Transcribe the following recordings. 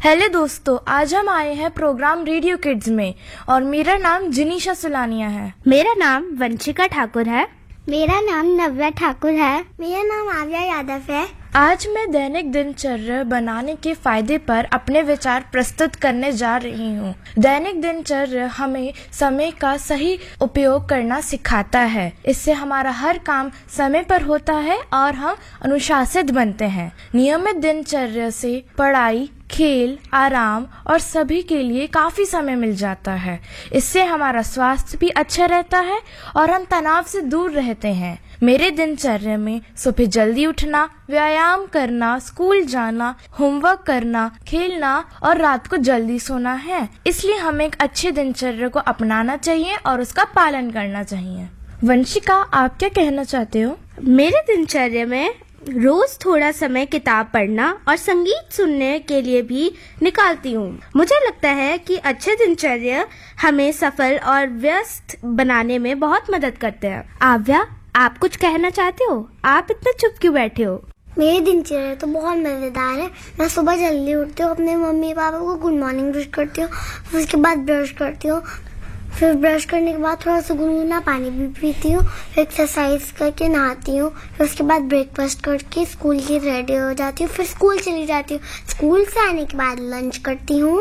Hello दोस्तों, आज हम आए हैं प्रोग्राम रेडियो किड्स में और मेरा नाम जिनीशा सुलानिया है। मेरा नाम वंशिका ठाकुर है। मेरा नाम नव्या ठाकुर है। मेरा नाम आव्या यादव है। आज मैं दैनिक दिनचर्या बनाने के फायदे पर अपने विचार प्रस्तुत करने जा रही हूँ। दैनिक दिनचर्या हमें समय का सही उपयोग करना सिखाता है। इससे हमारा हर काम समय पर होता है और हम अनुशासित बनते हैं। नियमित दिनचर्या से पढ़ाई, खेल, आराम और सभी के लिए काफी समय मिल जाता है। इससे हमारा स्वास्थ्य भी अच्छा रहता है और हम तनाव से दूर रहते हैं। मेरे दिनचर्या में सुबह जल्दी उठना, व्यायाम करना, स्कूल जाना, होमवर्क करना, खेलना और रात को जल्दी सोना है। इसलिए हमें एक अच्छे दिनचर्या को अपनाना चाहिए और उसका पालन करना चाहिए। वंशिका, आप क्या कहना चाहते हो? मेरे दिनचर्या में रोज थोड़ा समय किताब पढ़ना और संगीत सुनने के लिए भी निकालती हूँ। मुझे लगता है कि अच्छे दिनचर्या हमें सफल और व्यस्त बनाने में बहुत मदद करते हैं। आव्या, आप कुछ कहना चाहते हो? आप इतना चुप क्यों बैठे हो? मेरी दिनचर्या तो बहुत मजेदार है। मैं सुबह जल्दी उठती हूँ, अपने मम्मी पापा को गुड मॉर्निंग विश करती हूँ, फिर उसके बाद ब्रश करती हूँ, फिर ब्रश करने के बाद थोड़ा सा गुनगुना पानी भी पीती हूँ, फिर एक्सरसाइज करके नहाती हूँ, फिर उसके बाद ब्रेकफास्ट करके स्कूल की रेडी हो जाती हूँ, फिर स्कूल चली जाती हूँ। स्कूल से आने के बाद लंच करती हूँ,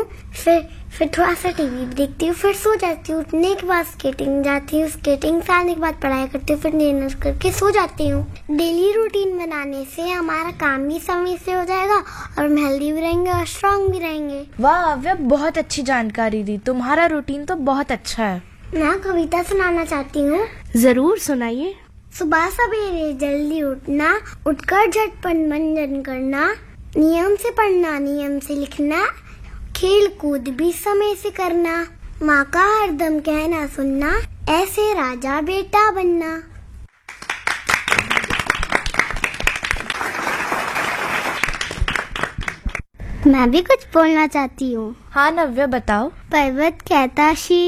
फिर थोड़ा सा टीवी देखती हूँ, फिर सो जाती हूँ। उठने के बाद स्केटिंग जाती हूँ, स्केटिंग से आने के बाद पढ़ाई करती हूँ, फिर डिनर करके सो जाती हूँ। डेली रूटीन बनाने से हमारा काम भी समय से हो जाएगा और हम हेल्दी भी रहेंगे और स्ट्रांग भी रहेंगे। वाह आव्या, बहुत अच्छी जानकारी दी। तुम्हारा रूटीन तो बहुत अच्छा है। मैं कविता सुनाना चाहती हूँ। जरूर सुनाइए। सुबह सवेरे जल्दी उठना, उठकर झटपट मंजन करना, नियम से पढ़ना, नियम से लिखना, खेल कूद भी समय से करना, माँ का हरदम कहना सुनना, ऐसे राजा बेटा बनना। मैं भी कुछ बोलना चाहती हूँ। हाँ नव्या, बताओ। पर्वत कहता शीश